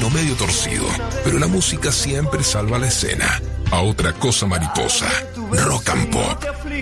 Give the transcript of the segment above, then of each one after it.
ritmo medio torcido, pero la música siempre salva la escena. A otra cosa mariposa, Rock and Pop.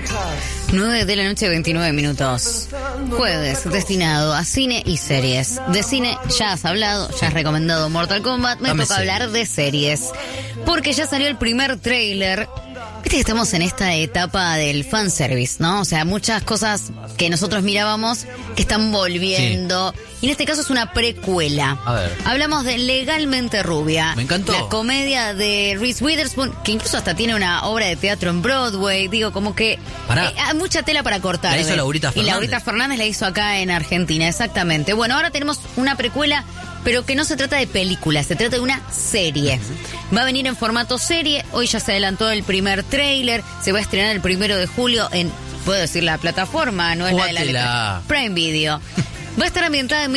9 de la noche, 29 minutos. Jueves destinado a cine y series. De cine ya has hablado, ya has recomendado Mortal Kombat. Me toca hablar de series. Porque ya salió el primer tráiler. Viste que estamos en esta etapa del fanservice, ¿no? O sea, muchas cosas que nosotros mirábamos que están volviendo. Sí. Y en este caso es una precuela. A ver. Hablamos de Legalmente Rubia. Me encantó. La comedia de Reese Witherspoon, que incluso hasta tiene una obra de teatro en Broadway. Digo, como que hay mucha tela para cortar. La hizo Laurita Fernández. Y Laurita Fernández la hizo acá en Argentina, exactamente. Bueno, ahora tenemos una precuela, pero que no se trata de película, se trata de una serie. Va a venir en formato serie. Hoy ya se adelantó el primer tráiler. Se va a estrenar el 1 de julio en, puedo decir la plataforma, no es la de la letra, Prime Video. Va a estar ambientada en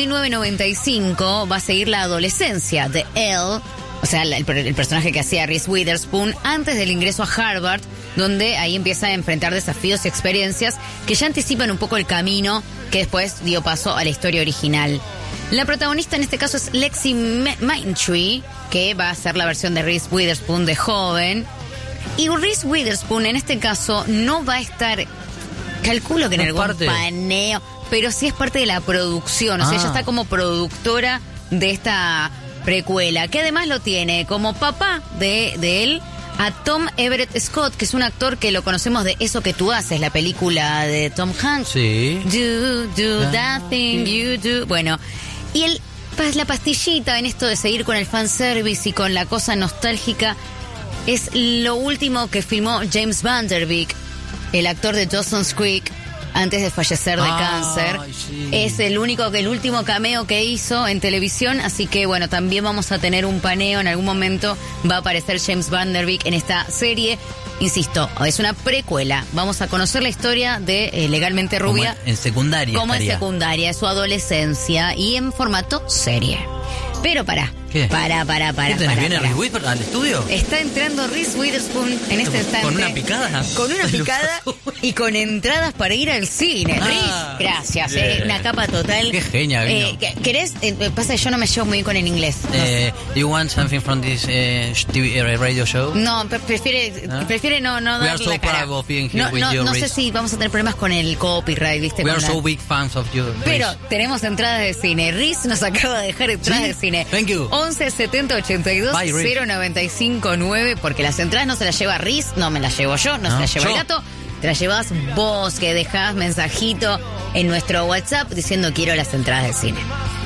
1995. Va a seguir la adolescencia de Elle, o sea, el personaje que hacía Reese Witherspoon, antes del ingreso a Harvard, donde ahí empieza a enfrentar desafíos y experiencias que ya anticipan un poco el camino que después dio paso a la historia original. La protagonista en este caso es Lexi Mindtree, que va a ser la versión de Reese Witherspoon de joven. Y Reese Witherspoon en este caso no va a estar, calculo que en algún paneo, pero sí es parte de la producción. O sea, ella está como productora de esta precuela, que además lo tiene como papá de él a Tom Everett Scott, que es un actor que lo conocemos de Eso que tú haces, la película de Tom Hanks. Sí. Do that thing you do. Bueno, y la pastillita en esto de seguir con el fanservice y con la cosa nostálgica es lo último que filmó James Van Der Beek, el actor de Dawson's Creek, antes de fallecer de cáncer. Sí. Es el último cameo que hizo en televisión, así que bueno, también vamos a tener un paneo, en algún momento va a aparecer James Van Der Beek en esta serie. Insisto, es una precuela. Vamos a conocer la historia de Legalmente Rubia. Como en secundaria. Como en secundaria, su adolescencia y en formato serie. Pero ¿Qué? Para. ¿Viene Reese Witherspoon al estudio? Está entrando Reese Witherspoon en este instante. ¿Con una picada? Con una picada y con entradas para ir al cine. Reese, gracias. Una capa total. Qué genia. ¿Querés? Pasa que yo no me llevo muy bien con el inglés. Do you want something from this TV radio show? No, prefiere no We are so proud of being here with you, no Reese. sé si vamos a tener problemas con el copyright, ¿viste? We are so big fans of you, Reese. Pero tenemos entradas de cine. Reese nos acaba de dejar entradas de cine. Thank you. 11 70 82 095 9, porque las entradas no se las lleva Reese, no me las llevo yo, no se las lleva el gato, te las llevas vos, que dejás mensajito en nuestro WhatsApp diciendo quiero las entradas de cine.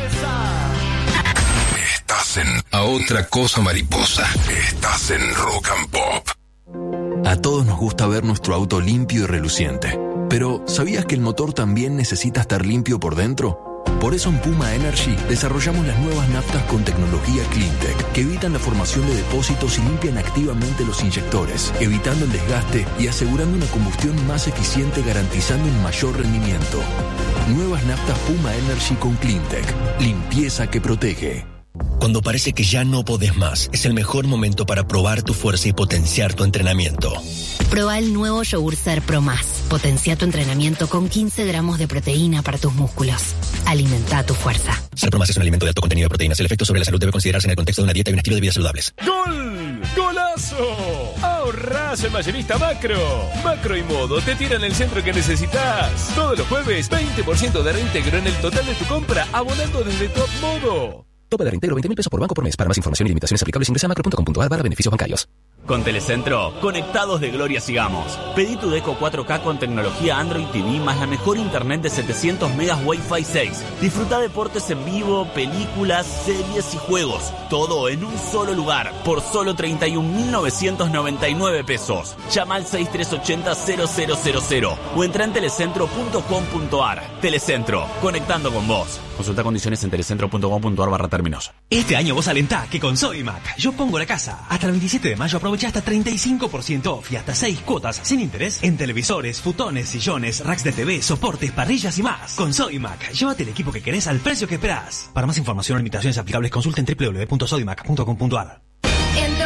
Estás en A Otra Cosa Mariposa. Estás en Rock and Pop. A todos nos gusta ver nuestro auto limpio y reluciente, pero ¿sabías que el motor también necesita estar limpio por dentro? Por eso en Puma Energy desarrollamos las nuevas naftas con tecnología CleanTech que evitan la formación de depósitos y limpian activamente los inyectores, evitando el desgaste y asegurando una combustión más eficiente, garantizando un mayor rendimiento. Nuevas naftas Puma Energy con CleanTech. Limpieza que protege. Cuando parece que ya no podés más, es el mejor momento para probar tu fuerza y potenciar tu entrenamiento. Proba el nuevo Yogur Ser Pro Más. Potencia tu entrenamiento con 15 gramos de proteína para tus músculos. Alimenta tu fuerza. Ser Pro Más es un alimento de alto contenido de proteínas. El efecto sobre la salud debe considerarse en el contexto de una dieta y un estilo de vida saludables. ¡Gol! ¡Golazo! Ahorrás en Mayorista Macro. Macro y Modo te tiran el centro que necesitas. Todos los jueves, 20% de reintegro en el total de tu compra, abonando desde Top Modo. Tope de reintegro 20.000 pesos por banco por mes. Para más información y limitaciones aplicables ingresa a macro.com.ar/beneficios bancarios. Con Telecentro, conectados de gloria sigamos. Pedí tu Deco 4K con tecnología Android TV más la mejor internet de 700 megas Wi-Fi 6. Disfruta deportes en vivo, películas, series y juegos. Todo en un solo lugar, por solo 31.999 pesos. Llama al 6380-0000 o entra en telecentro.com.ar. Telecentro, conectando con vos. Consulta condiciones en telecentro.com.ar/términos. Este año vos alentá que con Sodimac yo pongo la casa. Hasta el 27 de mayo aprovecha hasta 35% off y hasta 6 cuotas sin interés en televisores, futones, sillones, racks de TV, soportes, parrillas y más. Con Sodimac, llévate el equipo que querés al precio que esperás. Para más información o limitaciones aplicables consulta en www.sodimac.com.ar.